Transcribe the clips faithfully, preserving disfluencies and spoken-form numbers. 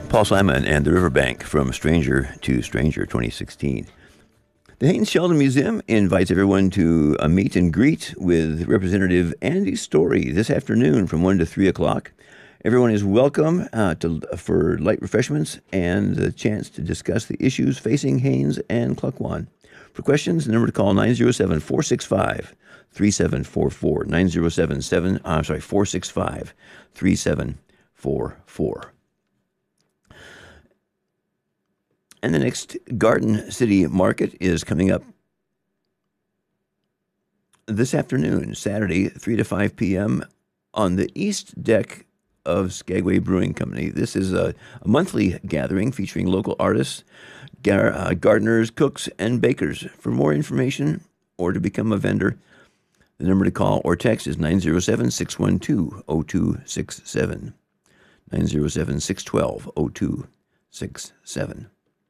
Paul Simon and the Riverbank from Stranger to Stranger twenty sixteen. The Haynes Sheldon Museum invites everyone to a meet and greet with Representative Andy Story this afternoon from one to three o'clock. Everyone is welcome uh, to, for light refreshments and the chance to discuss the issues facing Haynes and Klukwan. For questions, the number to call nine oh seven, four six five, three seven four four, nine oh seven, seven, I'm sorry, four six five, three seven four four. And the next Garden City Market is coming up this afternoon, Saturday, three to five p.m. on the east deck of Skagway Brewing Company. This is a, a monthly gathering featuring local artists, gar, uh, gardeners, cooks, and bakers. For more information or to become a vendor, the number to call or text is nine oh seven, six one two, oh two six seven, nine oh seven, six one two, oh two six seven.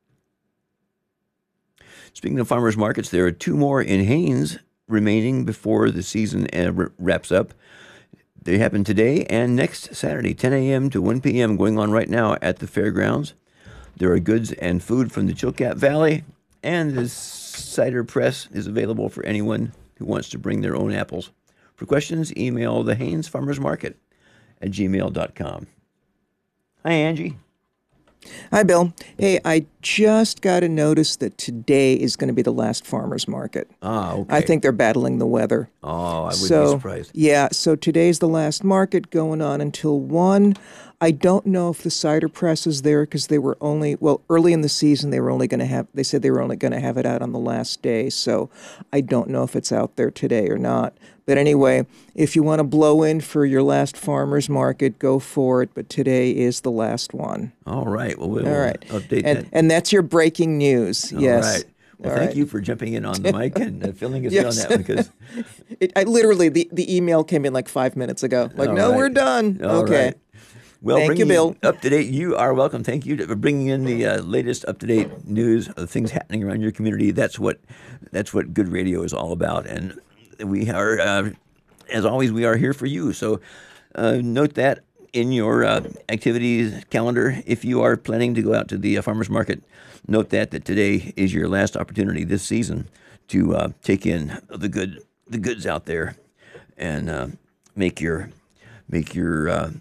Speaking of farmers markets, there are two more in Haynes remaining before the season wraps up. They happen today and next Saturday, ten a.m. to one p.m., going on right now at the fairgrounds. There are goods and food from the Chilkat Valley, and the cider press is available for anyone who wants to bring their own apples. For questions, email the Haynes Farmers Market at gmail dot com. Hi, Angie. Hi, Bill. Hey, I just got a notice that today is going to be the last farmer's market. Ah, okay. I think they're battling the weather. Oh, I would so, be surprised. Yeah, so today's the last market going on until one. I don't know if the cider press is there because they were only, well, early in the season, they were only going to have, they said they were only going to have it out on the last day. So I don't know if it's out there today or not. But anyway, if you want to blow in for your last farmer's market, go for it. But today is the last one. All right. Well, we'll All right. update and, that. And that's your breaking news. All yes. right. Well, All thank right. you for jumping in on the mic and uh, filling us Yes. in on that one. Because it, I literally, the, the email came in like five minutes ago. Like, All no, right. we're done. All okay. right. Well, Thank you, bringing Bill. Up to date, you are welcome. Thank you for bringing in the uh, latest up to date news of things happening around your community. That's what that's what good radio is all about. And we are, uh, as always, we are here for you. So uh, note that in your uh, activities calendar. If you are planning to go out to the uh, farmers market, note that that today is your last opportunity this season to uh, take in the good the goods out there and uh, make your make your uh,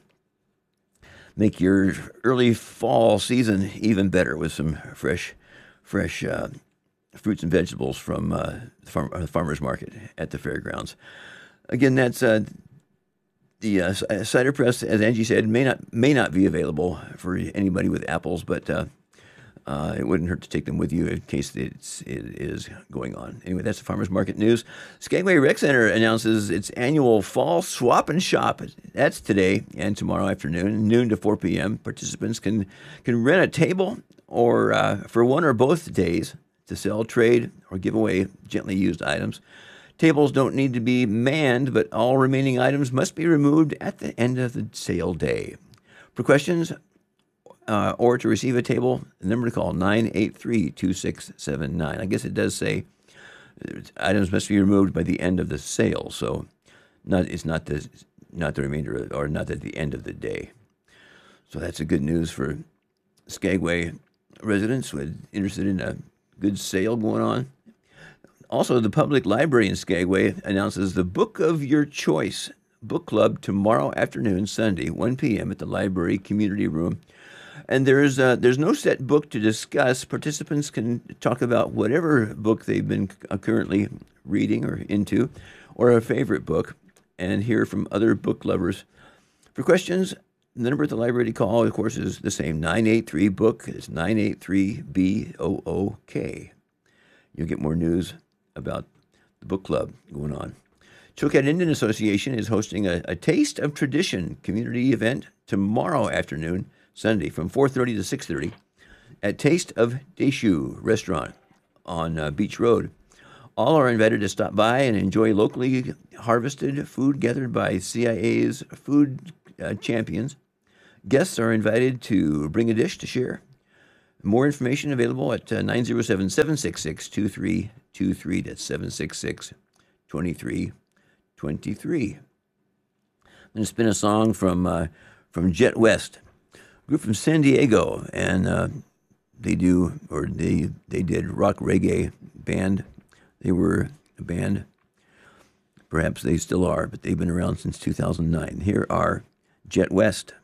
Make your early fall season even better with some fresh, fresh uh, fruits and vegetables from uh, the, farm, uh, the farmers market at the fairgrounds. Again, that's uh, the uh, cider press, as Angie said, may not may not be available for anybody with apples, but uh, uh, it wouldn't hurt to take them with you in case it's, it is going on. Anyway, that's the farmers market news. Skagway Rec Center announces its annual fall swap and shop. That's today and tomorrow afternoon, noon to four p.m. Participants can can rent a table or uh, for one or both days to sell, trade, or give away gently used items. Tables don't need to be manned, but all remaining items must be removed at the end of the sale day. For questions uh, or to receive a table, the number to call nine eight three, two six seven nine. I guess it does say items must be removed by the end of the sale, so not it's not the not the remainder of, or not at the end of the day. So that's a good news for Skagway residents who are interested in a good sale going on. Also, the Public Library in Skagway announces the Book of Your Choice book club tomorrow afternoon, Sunday, one p.m. at the library community room. And there's uh, there's no set book to discuss. Participants can talk about whatever book they've been currently reading or into, or a favorite book, and hear from other book lovers. For questions, the number at the library to call, of course, is the same, nine eight three book. It's nine eight three B O O K. You'll get more news about the book club going on. Chilkat Indian Association is hosting a, a Taste of Tradition community event tomorrow afternoon, Sunday, from four thirty to six thirty at Taste of Deshu Restaurant on uh, Beach Road. All are invited to stop by and enjoy locally harvested food gathered by C I A's food uh, champions. Guests are invited to bring a dish to share. More information available at uh, nine oh seven, seven six six, two three two three. That's seven six six, two three two three. I'm going to spin a song from uh, from Jet West. group from San Diego, and uh, they do, or they they did rock reggae band. They were a band. Perhaps they still are, but they've been around since two thousand nine. Here are Jet West.